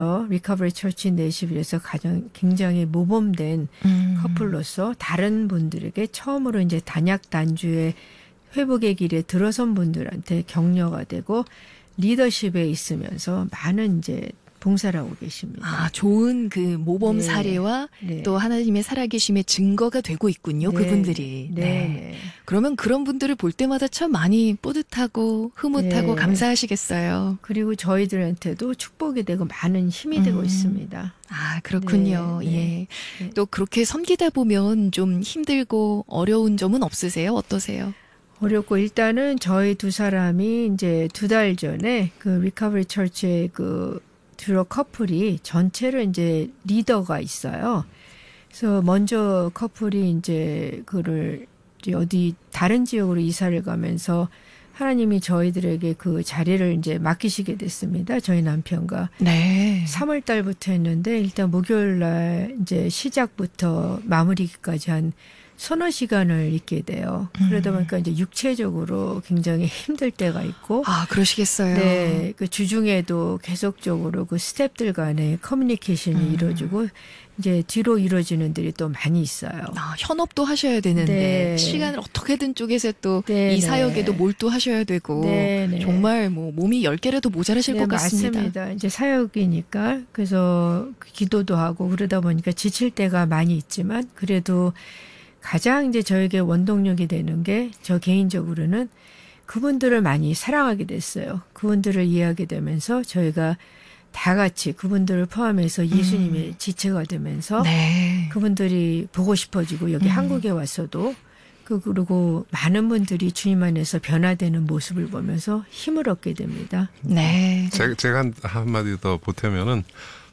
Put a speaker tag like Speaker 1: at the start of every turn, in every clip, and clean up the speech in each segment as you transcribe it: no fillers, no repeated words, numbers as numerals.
Speaker 1: 리커버리 처치 내시빌에서 가장 굉장히 모범된 커플로서 다른 분들에게 처음으로 이제 단약 단주의 회복의 길에 들어선 분들한테 격려가 되고 리더십에 있으면서 많은 이제 봉사를 하고 계십니다.
Speaker 2: 아, 좋은 그 모범
Speaker 1: 네.
Speaker 2: 사례와
Speaker 1: 네.
Speaker 2: 또 하나님의 살아계심의 증거가 되고 있군요.
Speaker 1: 네.
Speaker 2: 그분들이.
Speaker 1: 네. 네.
Speaker 2: 그러면 그런 분들을 볼 때마다 참 많이 뿌듯하고 흐뭇하고
Speaker 1: 네.
Speaker 2: 감사하시겠어요.
Speaker 1: 그리고 저희들한테도 축복이 되고 많은 힘이 되고 있습니다.
Speaker 2: 아, 그렇군요.
Speaker 1: 네, 네.
Speaker 2: 예. 또 그렇게 섬기다 보면 좀 힘들고 어려운 점은 없으세요? 어떠세요?
Speaker 1: 어렵고 일단은 저희 두 사람이 이제 2달 전에 그 리커버리 처치의 그 주로 커플이 전체로 이제 리더가 있어요. 그래서 먼저 커플이 이제 그를 이제 어디 다른 지역으로 이사를 가면서 하나님이 저희들에게 그 자리를 이제 맡기시게 됐습니다. 저희 남편과.
Speaker 2: 네.
Speaker 1: 3월 달부터 했는데 일단 목요일 날 이제 시작부터 마무리까지 한 서너 시간을 있게 돼요. 그러다 보니까 이제 육체적으로 굉장히 힘들 때가 있고.
Speaker 2: 아, 그러시겠어요.
Speaker 1: 네. 그 주중에도 계속적으로 그 스태프들 간의 커뮤니케이션이 이루어지고 이제 뒤로 이루어지는 들이 또 많이 있어요.
Speaker 2: 아, 현업도 하셔야 되는데
Speaker 1: 네.
Speaker 2: 시간을 어떻게든 쪼개서 또 이
Speaker 1: 네,
Speaker 2: 사역에도
Speaker 1: 네.
Speaker 2: 몰두하셔야 되고
Speaker 1: 네, 네.
Speaker 2: 정말 뭐 몸이 10개라도 모자라실 것 같습니다.
Speaker 1: 맞습니다. 이제 사역이니까 그래서 기도도 하고 그러다 보니까 지칠 때가 많이 있지만 그래도 가장 이제 저에게 원동력이 되는 게 저 개인적으로는 그분들을 많이 사랑하게 됐어요. 그분들을 이해하게 되면서 저희가 다 같이 그분들을 포함해서 예수님의 지체가 되면서
Speaker 2: 네.
Speaker 1: 그분들이 보고 싶어지고 여기 한국에 와서도 그리고 많은 분들이 주님 안에서 변화되는 모습을 보면서 힘을 얻게 됩니다.
Speaker 2: 네.
Speaker 3: 제가 한마디 더 보태면은,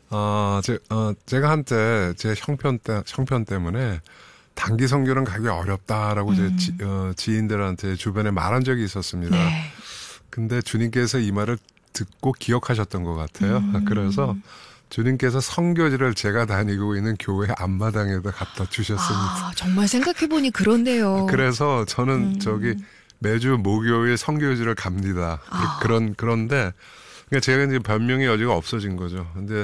Speaker 3: 제가 한때 제 형편 때문에 단기 선교는 가기 어렵다라고 제 지인들한테 주변에 말한 적이 있었습니다.
Speaker 2: 네.
Speaker 3: 근데 주님께서 이 말을 듣고 기억하셨던 것 같아요. 그래서 주님께서 선교지를 제가 다니고 있는 교회 앞마당에다 갖다 주셨습니다.
Speaker 2: 아, 정말 생각해보니 그렇네요.
Speaker 3: 그래서 저는 저기 매주 목요일 선교지를 갑니다. 그런데 그러니까 제가 이제 변명의 여지가 없어진 거죠. 근데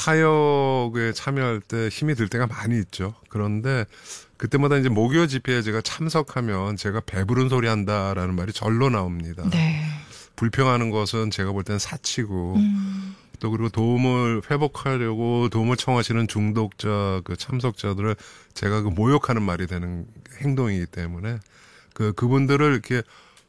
Speaker 3: 사역에 참여할 때 힘이 들 때가 많이 있죠. 그런데 그때마다 이제 목요 집회에 제가 참석하면 제가 배부른 소리 한다라는 말이 절로 나옵니다.
Speaker 2: 네.
Speaker 3: 불평하는 것은 제가 볼 땐 사치고 또 그리고 도움을 회복하려고 도움을 청하시는 중독자 그 참석자들을 제가 그 모욕하는 말이 되는 행동이기 때문에 그분들을 이렇게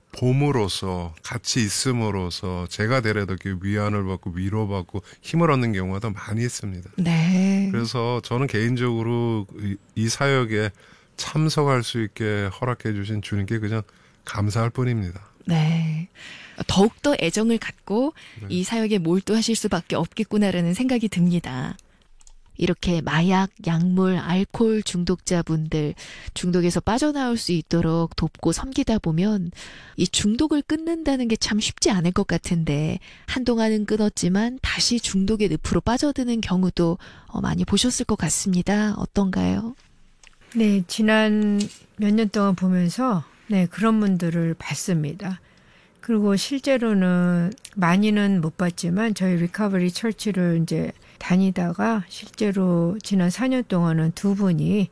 Speaker 3: 봄으로써 같이 있음으로써 제가 되레도 이렇게 위안을 받고 위로받고 힘을 얻는 경우가 더 많이 있습니다.
Speaker 2: 네.
Speaker 3: 그래서 저는 개인적으로 이 사역에 참석할 수 있게 허락해 주신 주님께 그냥 감사할 뿐입니다.
Speaker 2: 네. 더욱더 애정을 갖고 이 사역에 몰두하실 수밖에 없겠구나라는 생각이 듭니다. 이렇게 마약, 약물, 알코올 중독자분들 중독에서 빠져나올 수 있도록 돕고 섬기다 보면 이 중독을 끊는다는 게 참 쉽지 않을 것 같은데 한동안은 끊었지만 다시 중독의 늪으로 빠져드는 경우도 많이 보셨을 것 같습니다. 어떤가요?
Speaker 1: 네, 지난 몇 년 동안 보면서 네, 그런 분들을 봤습니다. 그리고 실제로는 많이는 못 봤지만 저희 리커버리 처치를 이제 다니다가 실제로 지난 4년 동안은 두 분이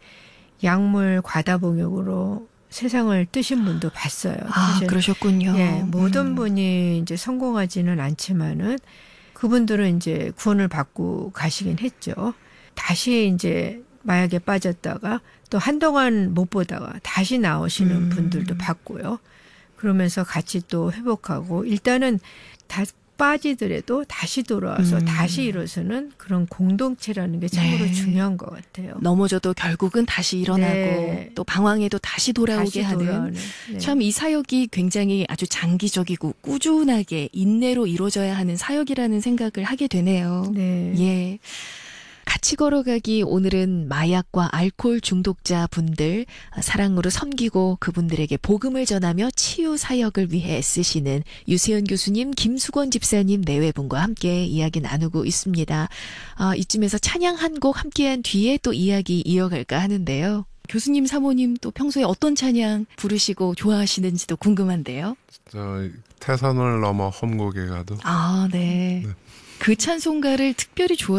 Speaker 1: 약물 과다복용으로 세상을 뜨신 분도 봤어요.
Speaker 2: 아,
Speaker 1: 사실
Speaker 2: 그러셨군요.
Speaker 1: 예, 모든 분이 이제 성공하지는 않지만은 그분들은 이제 구원을 받고 가시긴 했죠. 다시 이제 마약에 빠졌다가 또 한동안 못 보다가 다시 나오시는 분들도 봤고요. 그러면서 같이 또 회복하고 일단은 다 빠지더라도 다시 돌아와서 다시 일어서는 그런 공동체라는 게 참으로
Speaker 2: 네.
Speaker 1: 중요한 것 같아요.
Speaker 2: 넘어져도 결국은 다시 일어나고
Speaker 1: 네.
Speaker 2: 또 방황에도 다시 돌아오게
Speaker 1: 다시
Speaker 2: 하는
Speaker 1: 돌아오는. 네.
Speaker 2: 참 이 사역이 굉장히 아주 장기적이고 꾸준하게 인내로 이루어져야 하는 사역이라는 생각을 하게 되네요.
Speaker 1: 네.
Speaker 2: 예. 같이 걸어가기 오늘은 마약과 알코올 중독자 분들 사랑으로 섬기고 그분들에게 복음을 전하며 치유 사역을 위해 애쓰시는 유세연 교수님, 김수건 집사님 네 분과 함께 이야기 나누고 있습니다. 이쯤에서 찬양 한 곡 함께한 뒤에 또 이야기 이어갈까 하는데요. 교수님, 사모님 또 평소에 어떤 찬양 부르시고 좋아하시는지도 궁금한데요.
Speaker 3: 태산을 넘어 험곡에 가도
Speaker 2: 아, 네.
Speaker 3: 네.
Speaker 2: 그 찬송가를 특별히 좋아